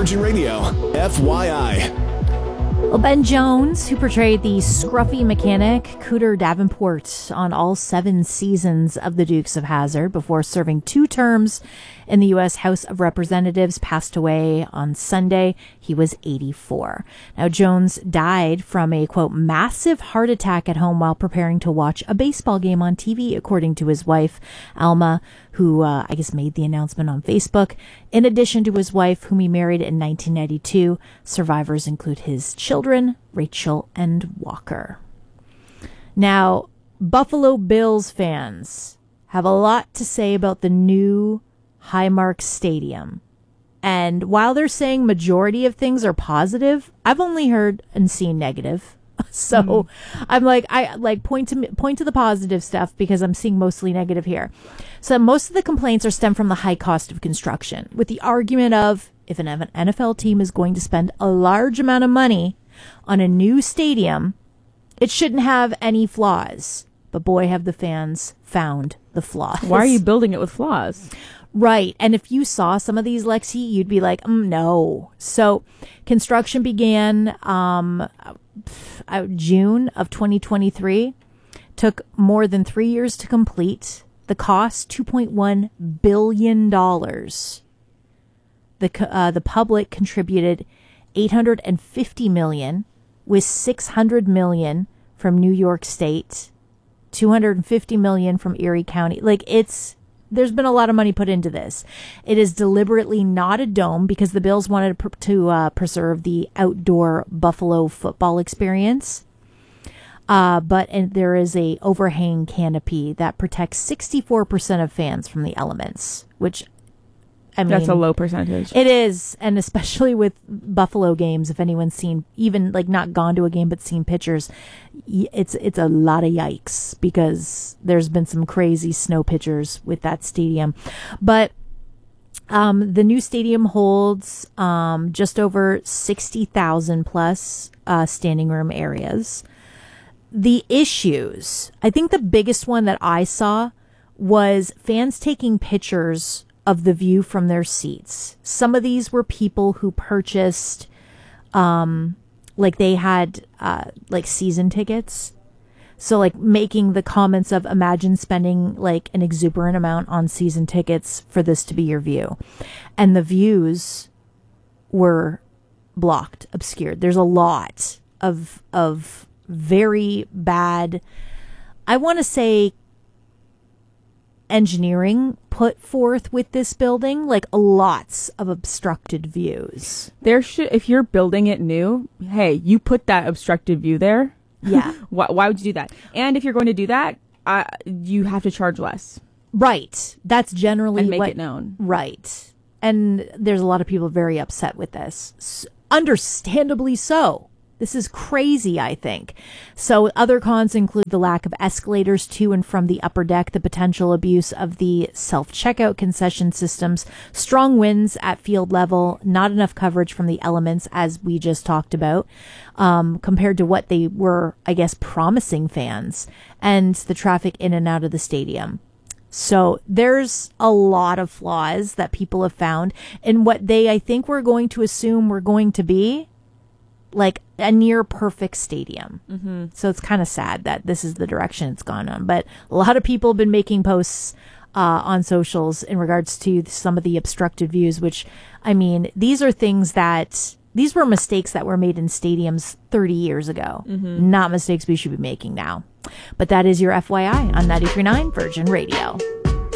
Virgin Radio, FYI. Well, Ben Jones, who portrayed the scruffy mechanic Cooter Davenport on all 7 seasons of The Dukes of Hazzard before serving 2 terms in the U.S. House of Representatives, passed away on Sunday. He was 84. Now, Jones died from a, quote, massive heart attack at home while preparing to watch a baseball game on TV, according to his wife, Alma, who I guess made the announcement on Facebook. In addition to his wife, whom he married in 1992, survivors include his children, Rachel and Walker. Now, Buffalo Bills fans have a lot to say about the new Highmark Stadium. And while they're saying majority of things are positive, I've only heard and seen negative. So I'm like, point to the positive stuff because I'm seeing mostly negative here. So most of the complaints are stem from the high cost of construction, with the argument of if an NFL team is going to spend a large amount of money on a new stadium, it shouldn't have any flaws. But boy, have the fans found the flaws. Why are you building it with flaws? Right. And if you saw some of these, Lexi, you'd be like, no. So construction began June of 2023. Took more than 3 years to complete. The cost, $2.1 billion. The public contributed $850 million, with $600 million from New York State, $250 million from Erie County. There's been a lot of money put into this. It is deliberately not a dome because the Bills wanted to preserve the outdoor Buffalo football experience. But there is a overhang canopy that protects 64% of fans from the elements, which, I mean, that's a low percentage. It is. And especially with Buffalo games, if anyone's seen, even not gone to a game, but seen pictures, it's a lot of yikes because there's been some crazy snow pictures with that stadium. But the new stadium holds just over 60,000 plus standing room areas. The issues, I think the biggest one that I saw was fans taking pictures of the view from their seats. Some of these were people who purchased, they had, season tickets. So, making the comments of imagine spending, an exuberant amount on season tickets for this to be your view. And the views were blocked, obscured. There's a lot of very bad, I want to say, engineering put forth with this building, lots of obstructed views. If you're building it new, hey, you put that obstructed view there. Yeah. Why would you do that? And if you're going to do that, you have to charge less. Right. That's generally and make it known. Right. And there's a lot of people very upset with this. Understandably so. This is crazy, I think. So other cons include the lack of escalators to and from the upper deck, the potential abuse of the self-checkout concession systems, strong winds at field level, not enough coverage from the elements, as we just talked about, compared to what they were, I guess, promising fans, and the traffic in and out of the stadium. So there's a lot of flaws that people have found in what they, I think, were going to assume were going to be a near perfect stadium. Mm-hmm. So it's kind of sad that this is the direction it's gone on. But a lot of people have been making posts on socials in regards to some of the obstructed views, which, I mean, these were mistakes that were made in stadiums 30 years ago, not mistakes we should be making now. But that is your FYI on 93.9 Virgin Radio.